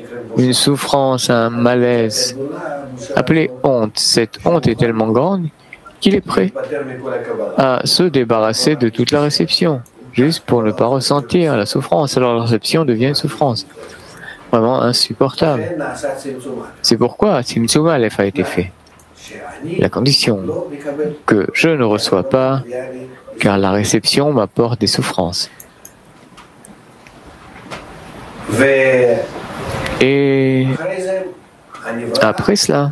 une souffrance, un malaise, appelé honte. Cette honte est tellement grande qu'il est prêt à se débarrasser de toute la réception, juste pour ne pas ressentir la souffrance. Alors la réception devient une souffrance vraiment insupportable. C'est pourquoi Tzimtzum Aleph a été fait. La condition que je ne reçois pas, car la réception m'apporte des souffrances. Et après cela,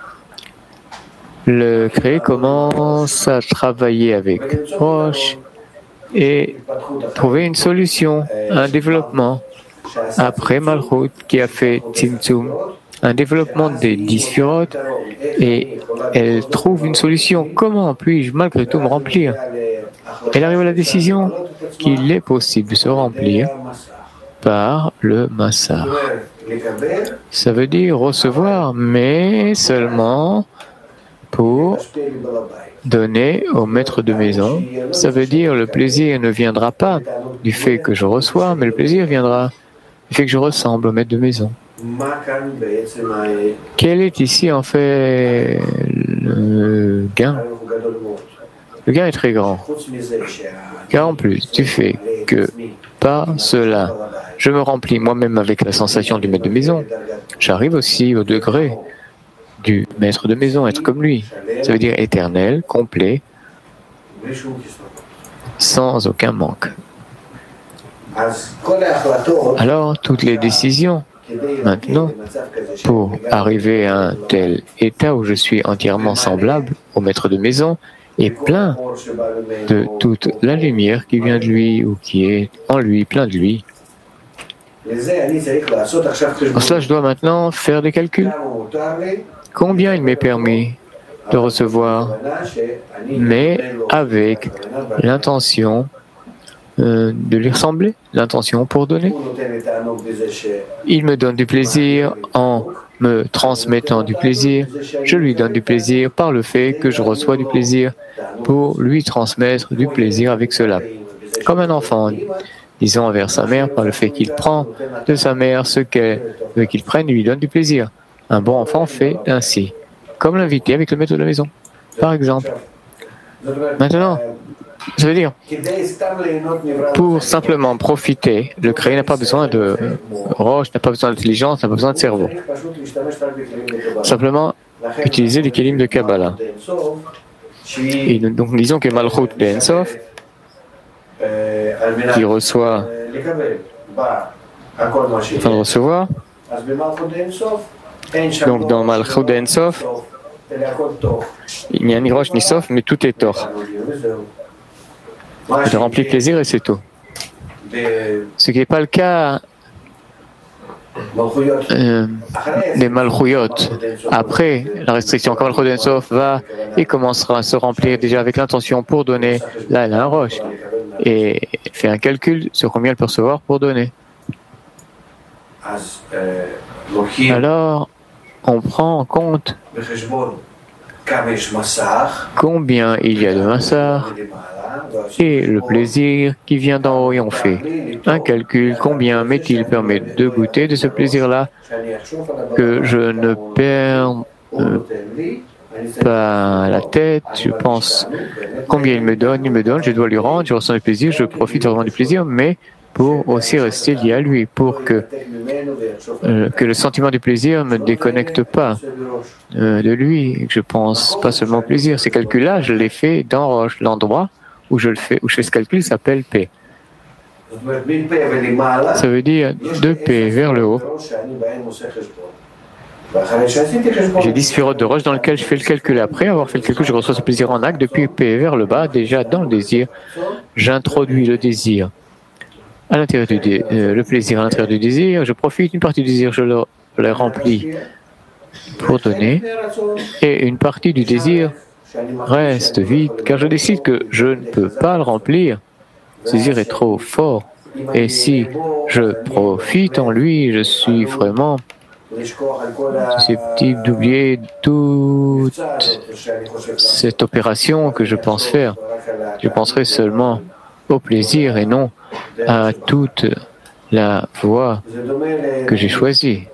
le créé commence à travailler avec Roche et trouver une solution, un développement. Après Malchut qui a fait Tzimtzum, un développement des 10 Sphirot, et elle trouve une solution. Comment puis-je malgré tout me remplir? Elle arrive à la décision qu'il est possible de se remplir par le Massar. Ça veut dire recevoir, mais seulement pour donner au maître de maison. Ça veut dire le plaisir ne viendra pas du fait que je reçois, mais le plaisir viendra du fait que je ressemble au maître de maison. Quel est ici en fait le gain? Le gain est très grand. Car en plus du fait que par cela, je me remplis moi-même avec la sensation du maître de maison, j'arrive aussi au degré du maître de maison, être comme lui. Ça veut dire éternel, complet, sans aucun manque. Alors, toutes les décisions, maintenant, pour arriver à un tel état où je suis entièrement semblable au maître de maison et plein de toute la lumière qui vient de lui ou qui est en lui, plein de lui. Pour cela, je dois maintenant faire des calculs. Combien il m'est permis de recevoir, mais avec l'intention de lui ressembler, l'intention pour donner. Il me donne du plaisir en me transmettant du plaisir. Je lui donne du plaisir par le fait que je reçois du plaisir pour lui transmettre du plaisir avec cela. Comme un enfant, disons envers sa mère, par le fait qu'il prend de sa mère ce qu'elle veut qu'il prenne, il lui donne du plaisir. Un bon enfant fait ainsi, comme l'invité avec le maître de la maison, par exemple. Maintenant, ça veut dire, pour simplement profiter, le créé n'a pas besoin de roche, n'a pas besoin d'intelligence, n'a pas besoin de cerveau. Simplement, utiliser les kelim de Kabbalah. Et donc, disons que Malchut de Ensof, qui reçoit, afin de recevoir, donc dans Malchut de Ensof, il n'y a ni roche ni sof, mais tout est tort. Je remplis plaisir et c'est tout. Ce qui n'est pas le cas des Malchuyot. Après la restriction, quand Malchut d'Ensof va et commencera à se remplir déjà avec l'intention pour donner, là elle a un roche et fait un calcul sur combien elle peut recevoir pour donner. Alors on prend en compte combien il y a de massar et le plaisir qui vient d'en haut, et on fait un calcul, combien m'est-il permet de goûter de ce plaisir-là que je ne perds pas la tête, je pense combien il me donne, je dois lui rendre, je ressens du plaisir, je profite vraiment du plaisir, mais pour aussi rester lié à lui, pour que le sentiment du plaisir ne me déconnecte pas de lui, que je pense pas seulement au plaisir. Ces calculs-là, je les fais dans Roche, l'endroit où je fais ce calcul s'appelle P. Ça veut dire de P vers le haut. J'ai 10 sphirotes de Roche dans lequel je fais le calcul. Après avoir fait le calcul, je reçois ce plaisir en acte. Depuis P vers le bas, déjà dans le désir, j'introduis le désir à l'intérieur le plaisir à l'intérieur du désir. Je profite une partie du désir, je le remplis pour donner, et une partie du désir reste vide, car je décide que je ne peux pas le remplir. Ce désir est trop fort. Et si je profite en lui, je suis vraiment susceptible d'oublier toute cette opération que je pense faire. Je penserai seulement au plaisir et non à toute la voie que j'ai choisie.